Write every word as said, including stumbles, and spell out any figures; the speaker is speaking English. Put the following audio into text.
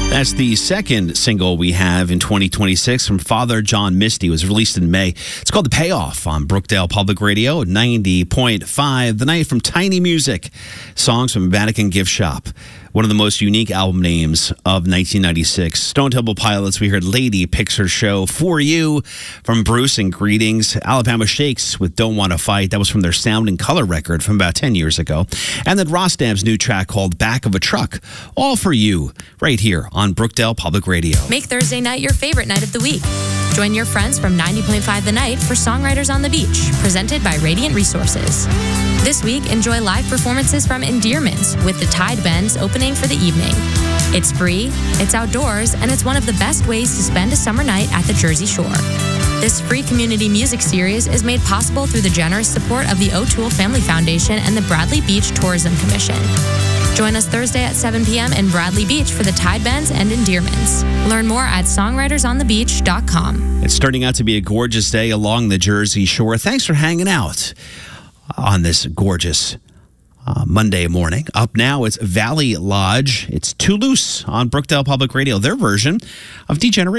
That's the second single we have in twenty twenty-six from Father John Misty. It was released in May. It's called The Payoff on Brookdale Public Radio, ninety point five. The Night from Tiny Music. Songs from Vatican Gift Shop. One of the most unique album names of nineteen ninety-six. Stone Temple Pilots, we heard Lady Picks Her Show For You from Bruce and Greetings. Alabama Shakes with Don't Want to Fight. That was from their Sound and Color record from about ten years ago. And then Rostam's new track called Back of a Truck. All for you, right here on Brookdale Public Radio. Make Thursday night your favorite night of the week. Join your friends from ninety point five The Night for Songwriters on the Beach, presented by Radiant Resources. This week, enjoy live performances from Endearments with the Tide Bends opening for the evening. It's free, it's outdoors, and it's one of the best ways to spend a summer night at the Jersey Shore. This free community music series is made possible through the generous support of the O'Toole Family Foundation and the Bradley Beach Tourism Commission. Join us Thursday at seven p.m. in Bradley Beach for the Tide Bends and Endearments. Learn more at songwriters on the beach dot com. It's turning out to be a gorgeous day along the Jersey Shore. Thanks for hanging out on this gorgeous uh, Monday morning. Up now, it's Valley Lodge. It's Too Loose on Brookdale Public Radio, their version of Degeneration.